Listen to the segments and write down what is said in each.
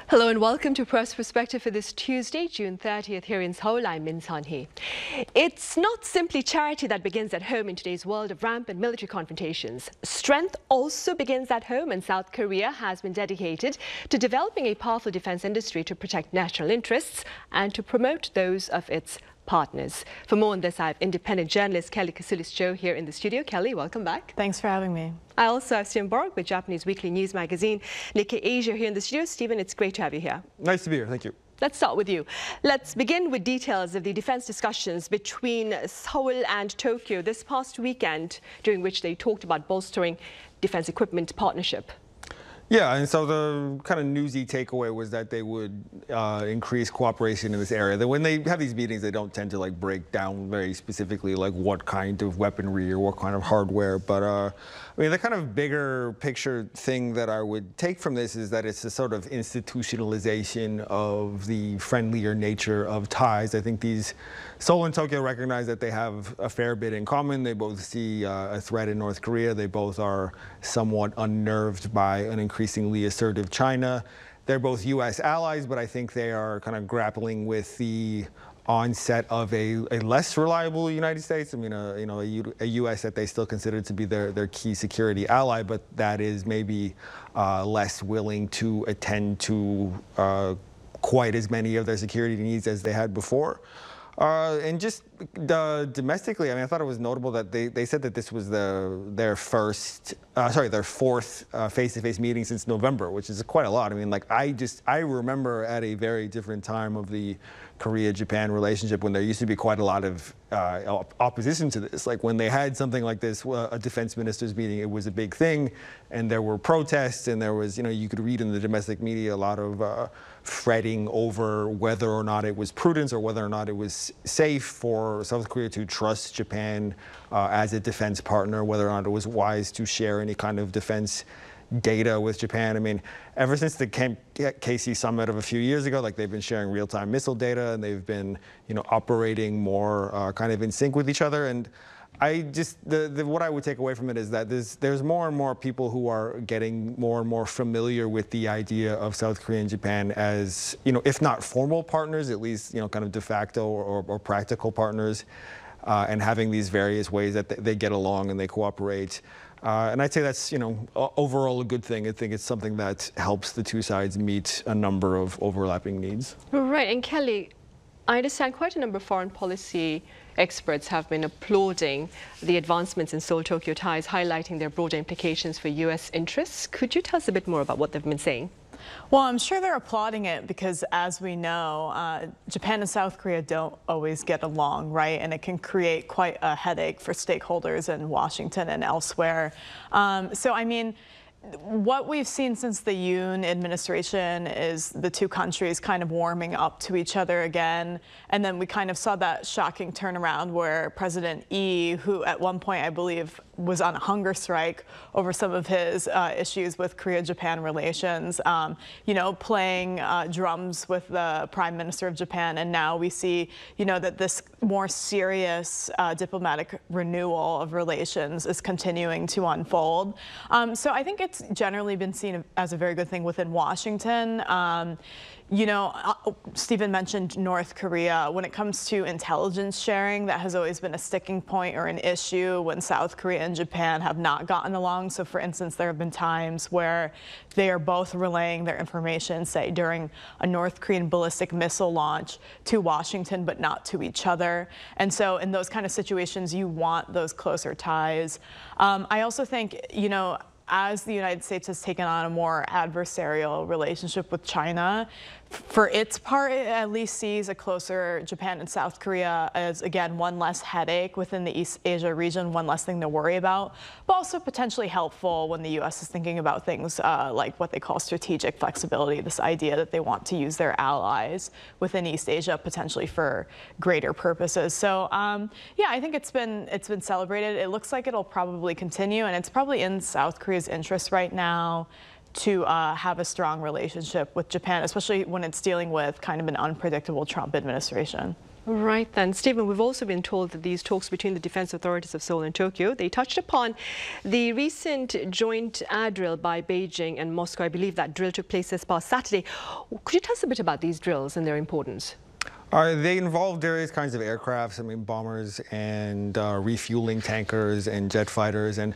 Hello and welcome to Press Perspective for this Tuesday, June 30th here in Seoul. I'm Min Sun-hee. It's not simply charity that begins at home in today's world of rampant military confrontations. Strength also begins at home, and South Korea has been dedicated to developing a powerful defense industry to protect national interests and to promote those of its partners. For more on this, I have independent journalist Kelly Kasulis-Jo here in the studio. Kelly, welcome back. Thanks for having me. I also have Stephen Borg with Japanese weekly news magazine Nikkei Asia here in the studio. Stephen, it's great to have you here. Nice to be here. Thank you. Let's start with you. Let's begin with details of the defense discussions between Seoul and Tokyo this past weekend, during which they talked about bolstering defense equipment partnership. Yeah, and so the kind of newsy takeaway was that they would increase cooperation in this area. That when they have these meetings, they don't tend to break down very specifically what kind of weaponry or what kind of hardware. But I mean, the kind of bigger picture thing that I would take from this is that it's a sort of institutionalization of the friendlier nature of ties. I think Seoul and Tokyo recognize that they have a fair bit in common. They both see a threat in North Korea. They both are somewhat unnerved by an increasingly assertive China. They're both U.S. allies, but I think they are kind of grappling with the onset of a less reliable United States. I mean, a U.S. that they still consider to be their key security ally, but that is maybe less willing to attend to quite as many of their security needs as they had before. And just domestically, I mean, I thought it was notable that they said that this was their fourth face-to-face meeting since November, which is quite a lot. I mean, I remember at a very different time of the Korea-Japan relationship when there used to be quite a lot of opposition to this. Like when they had something like this, a defense ministers meeting, it was a big thing, and there were protests, and there was, you could read in the domestic media a lot of fretting over whether or not it was prudent or whether or not it was safe for South Korea to trust Japan as a defense partner, whether or not it was wise to share any kind of defense data with Japan. I mean, ever since the KC summit of a few years ago, they've been sharing real-time missile data, and they've been, operating more kind of in sync with each other. And I just, what I would take away from it is that there's more and more people who are getting more and more familiar with the idea of South Korea and Japan as, if not formal partners, at least, kind of de facto or practical partners, and having these various ways that they get along and they cooperate. And I'd say that's, overall a good thing. I think it's something that helps the two sides meet a number of overlapping needs. Right. And Kelly, I understand quite a number of foreign policy experts have been applauding the advancements in Seoul-Tokyo ties, highlighting their broader implications for U.S. interests. Could you tell us a bit more about what they've been saying? Well, I'm sure they're applauding it because, as we know, Japan and South Korea don't always get along, right? And it can create quite a headache for stakeholders in Washington and elsewhere. So, I mean, what we've seen since the Yoon administration is the two countries kind of warming up to each other again. And then we kind of saw that shocking turnaround where President Lee, who at one point I believe was on a hunger strike over some of his issues with Korea-Japan relations, playing drums with the Prime Minister of Japan. And now we see, that this more serious diplomatic renewal of relations is continuing to unfold. So I think it's generally been seen as a very good thing within Washington. Stephen mentioned North Korea. When it comes to intelligence sharing, that has always been a sticking point or an issue when South Korea and Japan have not gotten along. So, for instance, there have been times where they are both relaying their information, say, during a North Korean ballistic missile launch to Washington, but not to each other. And so in those kind of situations, you want those closer ties. I also think, as the United States has taken on a more adversarial relationship with China, for its part, it at least sees a closer Japan and South Korea as, again, one less headache within the East Asia region, one less thing to worry about, but also potentially helpful when the U.S. is thinking about things like what they call strategic flexibility, this idea that they want to use their allies within East Asia potentially for greater purposes. So, yeah, I think it's been celebrated. It looks like it'll probably continue, and it's probably in South Korea's interest right now to have a strong relationship with Japan, especially when it's dealing with kind of an unpredictable Trump administration. Right then, Stephen, we've also been told that these talks between the defense authorities of Seoul and Tokyo, they touched upon the recent joint air drill by Beijing and Moscow. I believe that drill took place this past Saturday. Could you tell us a bit about these drills and their importance? They involve various kinds of aircrafts, bombers and refueling tankers and jet fighters. And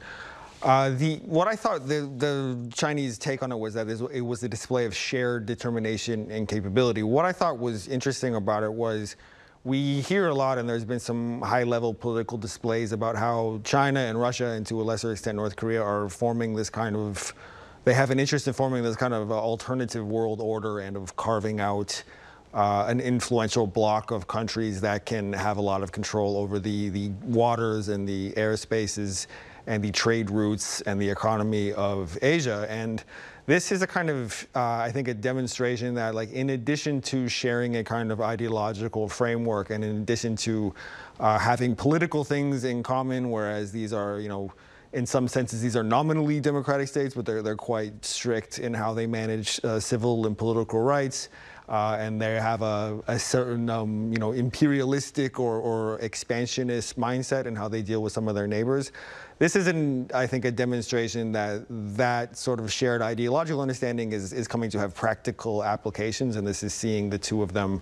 what I thought the Chinese take on it was that it was a display of shared determination and capability. What I thought was interesting about it was we hear a lot, and there's been some high-level political displays about how China and Russia, and to a lesser extent North Korea, are forming this kind of, they have an interest in forming this kind of alternative world order and of carving out an influential bloc of countries that can have a lot of control over the waters and the airspaces and the trade routes and the economy of Asia. And this is a kind of, I think, a demonstration that, like, in addition to sharing a kind of ideological framework and in addition to having political things in common, whereas these are, in some senses, these are nominally democratic states, but they're quite strict in how they manage civil and political rights. And they have a certain, imperialistic or expansionist mindset in how they deal with some of their neighbors. This is, I think, a demonstration that sort of shared ideological understanding is coming to have practical applications, and this is seeing the two of them,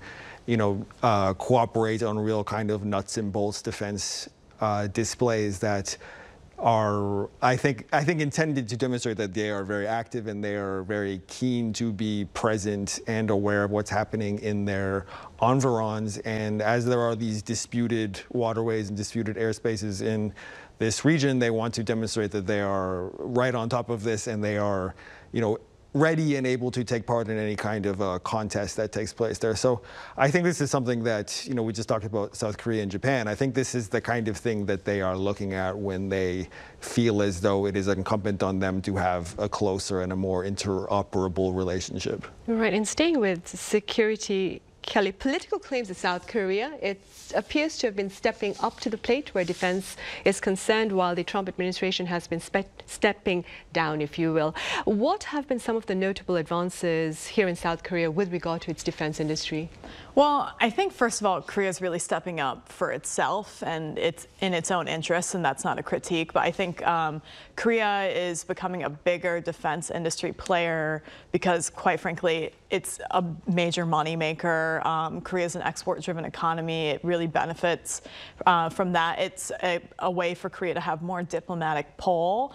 cooperate on real kind of nuts and bolts defense displays that are, I think, intended to demonstrate that they are very active and they are very keen to be present and aware of what's happening in their environs. And as there are these disputed waterways and disputed airspaces in this region, they want to demonstrate that they are right on top of this and they are, ready and able to take part in any kind of contest that takes place there. So I think this is something that, we just talked about South Korea and Japan. I think this is the kind of thing that they are looking at when they feel as though it is incumbent on them to have a closer and a more interoperable relationship. Right, and staying with security, Kelly, political claims of South Korea, it appears to have been stepping up to the plate where defense is concerned, while the Trump administration has been stepping down, if you will. What have been some of the notable advances here in South Korea with regard to its defense industry? Well, I think, first of all, Korea is really stepping up for itself and it's in its own interests, and that's not a critique. But I think Korea is becoming a bigger defense industry player because, quite frankly, it's a major moneymaker. Korea is an export-driven economy. It really benefits from that. It's a way for Korea to have more diplomatic pull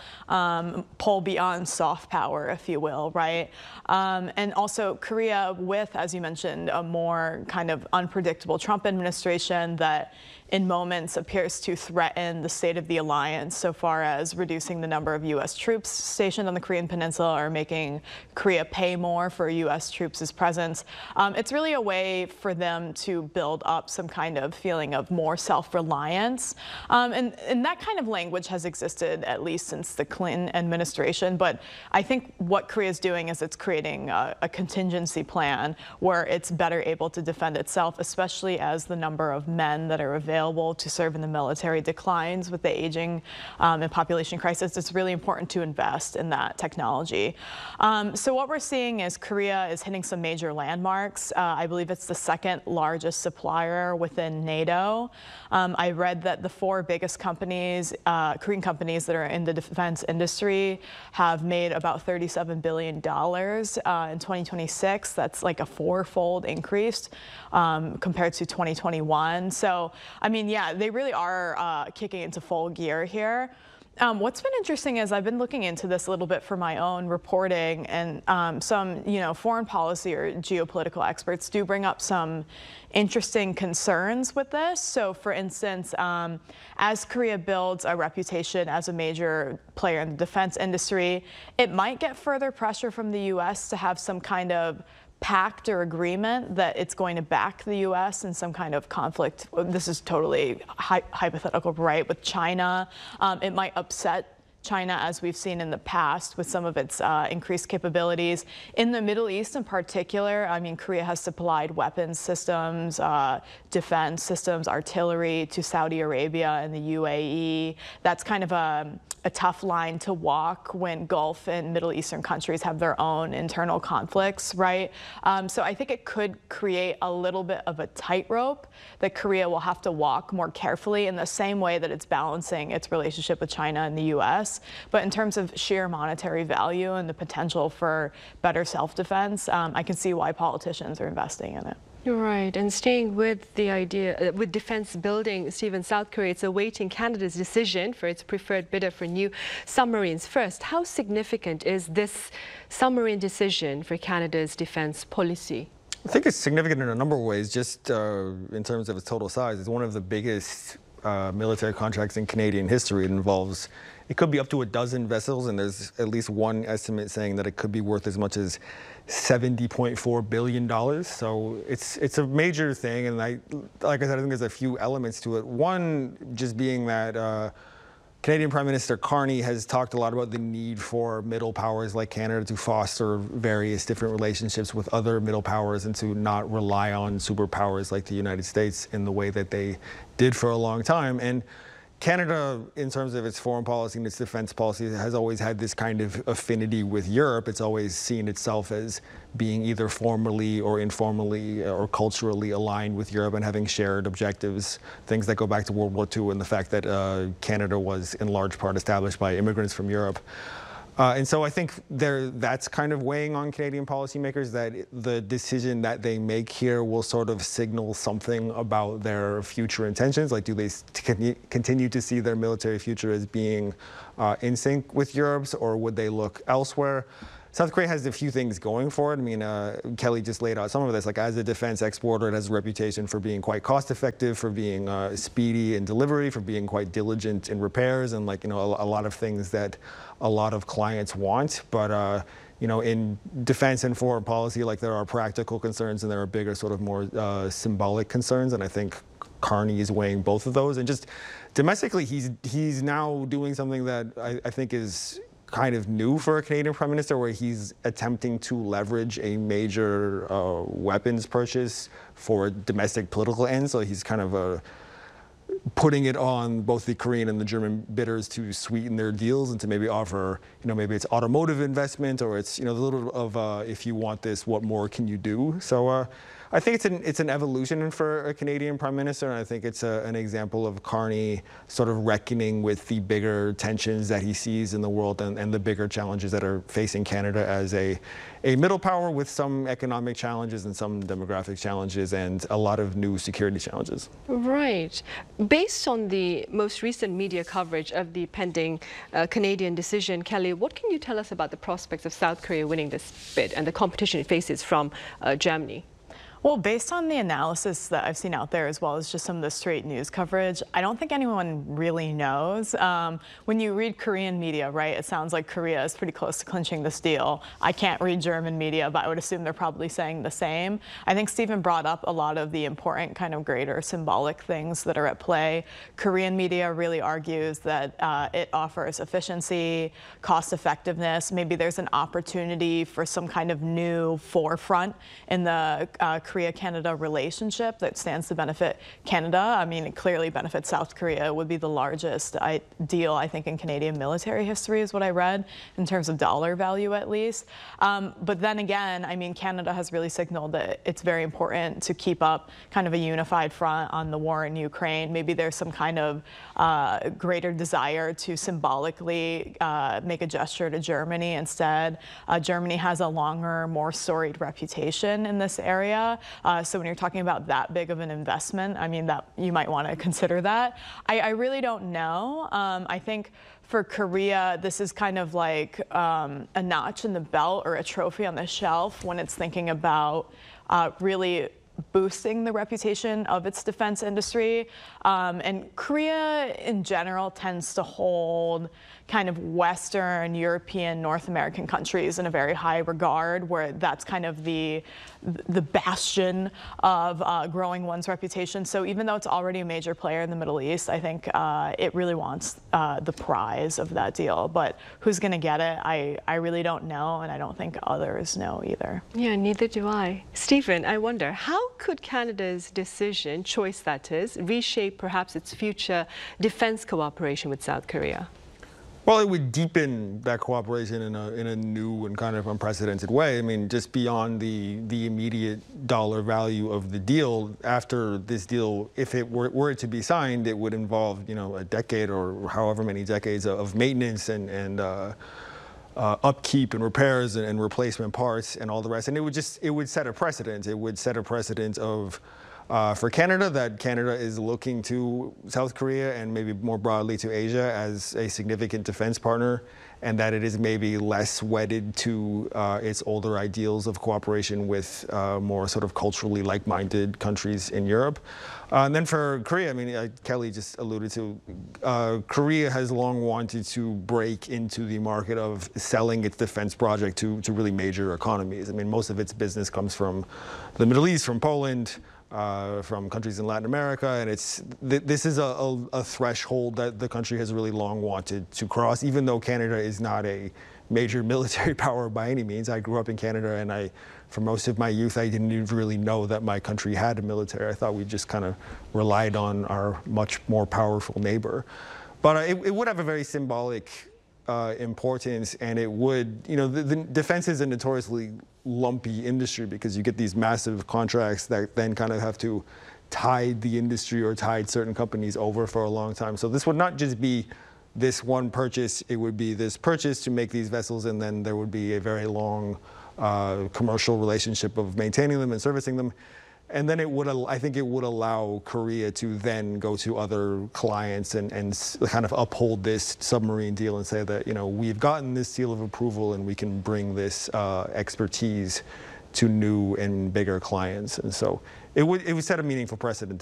beyond soft power, if you will, right? And also Korea with, as you mentioned, a more kind of unpredictable Trump administration that in moments appears to threaten the state of the alliance so far as reducing the number of U.S. troops stationed on the Korean Peninsula or making Korea pay more for U.S. troops' presence. It's really a way for them to build up some kind of feeling of more self-reliance. And that kind of language has existed at least since the Clinton administration. But I think what Korea is doing is it's creating a contingency plan where it's better able to defend itself, especially as the number of men that are available to serve in the military declines with the aging and population crisis. It's really important to invest in that technology. So what we're seeing is Korea is hitting some major landmarks. I believe it's the second largest supplier within NATO. I read that the 4 biggest companies, Korean companies that are in the defense industry, have made about $37 billion in 2026. That's like a 4-fold increase compared to 2021. So, I mean, yeah, they really are kicking into full gear here. What's been interesting is I've been looking into this a little bit for my own reporting, and some, foreign policy or geopolitical experts do bring up some interesting concerns with this. So, for instance, as Korea builds a reputation as a major player in the defense industry, it might get further pressure from the U.S. to have some kind of pact or agreement that it's going to back the U.S. in some kind of conflict. This is totally hypothetical, right? With China, it might upset China, as we've seen in the past with some of its increased capabilities. In the Middle East in particular, I mean, Korea has supplied weapons systems, defense systems, artillery to Saudi Arabia and the UAE. That's kind of a tough line to walk when Gulf and Middle Eastern countries have their own internal conflicts, right? So I think it could create a little bit of a tightrope that Korea will have to walk more carefully in the same way that it's balancing its relationship with China and the U.S. But in terms of sheer monetary value and the potential for better self-defense, I can see why politicians are investing in it. Right, and staying with the idea, with defense building, Stephen, South Korea is awaiting Canada's decision for its preferred bidder for new submarines. First, how significant is this submarine decision for Canada's defense policy? I think it's significant in a number of ways, just in terms of its total size. It's one of the biggest military contracts in Canadian history. It could be up to a dozen vessels, and there's at least one estimate saying that it could be worth as much as $70.4 billion. So it's a major thing, and like I said, I think there's a few elements to it. One just being that Canadian Prime Minister Carney has talked a lot about the need for middle powers like Canada to foster various different relationships with other middle powers and to not rely on superpowers like the United States in the way that they did for a long time. And Canada, in terms of its foreign policy and its defense policy, has always had this kind of affinity with Europe. It's always seen itself as being either formally or informally or culturally aligned with Europe and having shared objectives, things that go back to World War II and the fact that Canada was in large part established by immigrants from Europe. And so I think that's kind of weighing on Canadian policymakers, that the decision that they make here will sort of signal something about their future intentions. Like, do they continue to see their military future as being in sync with Europe's, or would they look elsewhere? South Korea has a few things going for it. I mean, Kelly just laid out some of this. Like, as a defense exporter, it has a reputation for being quite cost effective, for being speedy in delivery, for being quite diligent in repairs, and a lot of things that a lot of clients want. But in defense and foreign policy, there are practical concerns and there are bigger, sort of more symbolic concerns. And I think Carney is weighing both of those. And just domestically, he's now doing something that I think is kind of new for a Canadian Prime Minister, where he's attempting to leverage a major weapons purchase for domestic political ends. So he's kind of putting it on both the Korean and the German bidders to sweeten their deals and to maybe offer, maybe it's automotive investment, or it's, a little of if you want this, what more can you do? So I think it's an evolution for a Canadian Prime Minister, and I think it's an example of Carney sort of reckoning with the bigger tensions that he sees in the world and the bigger challenges that are facing Canada as a middle power with some economic challenges and some demographic challenges and a lot of new security challenges. Right. Based on the most recent media coverage of the pending Canadian decision, Kelly, what can you tell us about the prospects of South Korea winning this bid and the competition it faces from Germany? Well, based on the analysis that I've seen out there, as well as just some of the straight news coverage, I don't think anyone really knows. When you read Korean media, right, it sounds like Korea is pretty close to clinching this deal. I can't read German media, but I would assume they're probably saying the same. I think Stephen brought up a lot of the important kind of greater symbolic things that are at play. Korean media really argues that it offers efficiency, cost effectiveness. Maybe there's an opportunity for some kind of new forefront in the Korea-Canada relationship that stands to benefit Canada. I mean, it clearly benefits South Korea. It would be the largest deal, I think, in Canadian military history, is what I read, in terms of dollar value at least. But then again, I mean, Canada has really signaled that it's very important to keep up kind of a unified front on the war in Ukraine. Maybe there's some kind of greater desire to symbolically make a gesture to Germany instead. Germany has a longer, more storied reputation in this area. So when you're talking about that big of an investment, I mean, that you might want to consider that. I really don't know. I think for Korea, this is kind of like a notch in the belt or a trophy on the shelf when it's thinking about really boosting the reputation of its defense industry. And Korea in general tends to hold kind of Western, European, North American countries in a very high regard, where that's kind of the bastion of growing one's reputation. So even though it's already a major player in the Middle East, I think it really wants the prize of that deal. But who's going to get it? I really don't know, and I don't think others know either. Yeah, neither do I. Stephen, I wonder, how could Canada's decision, choice that is, reshape perhaps its future defense cooperation with South Korea? Well, it would deepen that cooperation in a new and kind of unprecedented way. I mean, just beyond the immediate dollar value of the deal, after this deal, if it were to be signed, it would involve, a decade or however many decades of maintenance and upkeep and repairs and replacement parts and all the rest. And it would set a precedent. It would set a precedent of for Canada, that Canada is looking to South Korea and maybe more broadly to Asia as a significant defense partner, and that it is maybe less wedded to its older ideals of cooperation with more sort of culturally like-minded countries in Europe. And then for Korea, I mean, Kelly just alluded to, Korea has long wanted to break into the market of selling its defense project to really major economies. I mean, most of its business comes from the Middle East, from Poland, from countries in Latin America, and this is a threshold that the country has really long wanted to cross, even though Canada is not a major military power by any means. I grew up in Canada, and for most of my youth, I didn't even really know that my country had a military. I thought we just kind of relied on our much more powerful neighbor. But it would have a very symbolic importance, and it would, the defense is a notoriously lumpy industry because you get these massive contracts that then kind of have to tide the industry or tide certain companies over for a long time. So this would not just be this one purchase, it would be this purchase to make these vessels, and then there would be a very long commercial relationship of maintaining them and servicing them. And then I think it would allow Korea to then go to other clients and kind of uphold this submarine deal and say that, we've gotten this seal of approval and we can bring this expertise to new and bigger clients. And so it would set a meaningful precedent.